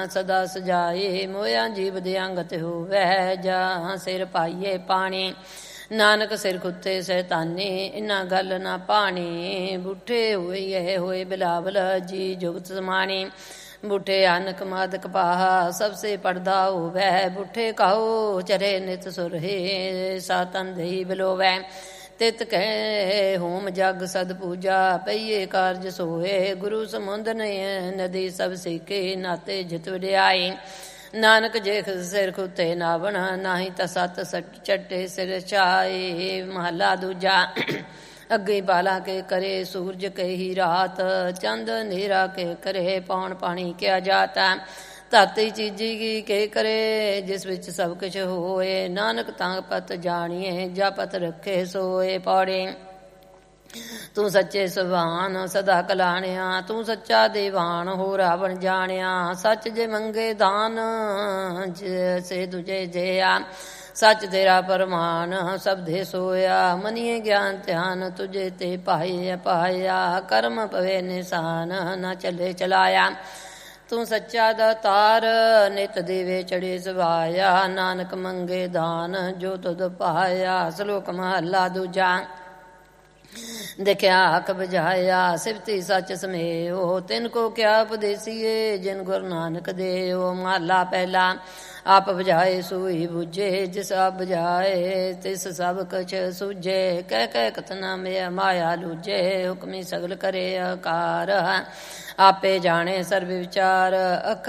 ਸਦਾ ਸਜਾਏ ਮੋਇਆ ਜੀਵ ਦੇ ਅੰਗ ਤੇ ਹੋਵੈ ਜਾਂ ਸਿਰ ਪਾਈਏ ਪਾਣੀ ਨਾਨਕ ਸਿਰ ਖੁੱਤੇ ਸੈਤਾਨੀ ਇਨਾ ਗੱਲ ਨਾ ਪਾਣੀ ਬੁੱਠੇ ਹੋਏ ਹੋਏ ਬਿਲਾਵਲ ਜੀ ਜੁਗਤ ਸਮਾਣੀ ਬੁੱਠੇ ਅਨਕ ਮਾਦਕ ਪਾਹਾ ਸਭ ਸੇ ਪੜਦਾ ਹੋਵੈ ਬੁੱਠੇ ਕਹੋ ਚਰੇ ਨਿਤ ਸੁਰਹੇ ਸਾਤਨ ਦੇਈ ਬਿਲੋਵੈ ਤਿਤ ਕਹਿ ਹੋਮ ਜਗ ਸਦ ਪੂਜਾ ਪਈਏ ਕਾਰਜ ਸੋਏ ਗੁਰੂ ਸਮੁੰਦ ਨਦੀ ਸਭ ਸਿੱਕੇ ਨਾਤੇ ਜਿਤ ਵਡਿਆਈ ਨਾਨਕ ਜੇ ਸਿਰ ਖੁੱਤੇ ਨਾਵਣ ਨਾਹੀ ਤਾਂ ਸੱਤ ਚੱਟੇ ਸਿਰ ਚਾਏ ਮਹਲਾ ਦੂਜਾ ਅੱਗੇ ਬਾਲਾ ਕੇ ਕਰੇ ਸੂਰਜ ਕਹੀ ਰਾਤ ਚੰਦ ਨੇਰਾ ਕੇ ਕਰੇ ਪੌਣ ਪਾਣੀ ਕਿਆ ਜਾਤਾ ਧਰਤੀ ਚੀਜੀ ਕੀ ਕੇ ਕਰੇ ਜਿਸ ਵਿੱਚ ਸਭ ਕੁਛ ਹੋਏ ਨਾਨਕ ਤਾਂ ਪਤ ਜਾਣੀਏ ਜਪਤ ਰੱਖੇ ਸੋਏ ਪੌੜੇ ਤੂੰ ਸੱਚੇ ਸੁਭਾਨ ਸਦਾ ਕਲਾਣਿਆ ਤੂੰ ਸੱਚਾ ਦੇਵਾਨ ਹੋ ਰਾਵਣ ਜਾਣਿਆ ਸੱਚ ਜੇ ਮੰਗੇ ਦਾਨ ਸੇ ਤੁਝੇ ਜਿਆ ਸੱਚ ਤੇਰਾ ਪਰਮਾਨ ਸਭ ਦੇ ਸੋਇਆ ਮਨੀਏ ਗਿਆਨ ਧਿਆਨ ਤੁਝੇ ਤੇ ਪਾਇਆ ਕਰਮ ਪਵੇ ਨਿਸ਼ਾਨ ਨਾ ਚੱਲੇ ਚਲਾਇਆ ਤੂੰ ਸੱਚਾ ਦਾਤਾਰ ਨਿਤ ਦੇਵੇ ਚੜੇ ਸਵਾਇਆ ਨਾਨਕ ਮੰਗੇ ਦਾਨ ਜੋ ਤੁਧ ਪਾਇਆ ਸ਼ਲੋਕ ਮਹਲਾ ਦੂਜਾ ਦੇਖਿਆ ਅੱਖ ਬੁਝਾਇਆ ਸਿਫਤੀ ਸੱਚ ਸਮੇਓ ਤਿਨ ਕੋ ਕਿਆ ਉਪਦੇਸੀਏ ਜਿਨ ਗੁਰੂ ਨਾਨਕ ਦੇਓ ਮਹਲਾ ਪਹਿਲਾ ਆਪ ਬੁਝਾਏ ਸੂਈ ਬੁਝੇ ਜਿਸ ਆਪ ਬੁਝਾਏ ਤਿਸ ਸਭ ਕੁਛ ਸੂਝੇ ਕਹਿ ਕਹਿ ਕਤਨਾ ਮੇ ਮਾਇਆ ਲੂਝੇ ਹੁਕਮੀ ਸਗਲ ਕਰੇ ਆਕਾਰ ਆਪੇ ਜਾਣੇ ਸਰਬ ਵਿਚਾਰ